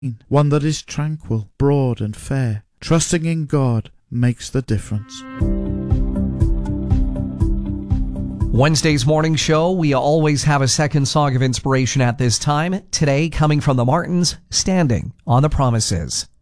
one that is tranquil, broad and fair. Trusting in God makes the difference. Wednesday's morning show, we always have a second song of inspiration at this time. Today, coming from the Martins, Standing on the Promises.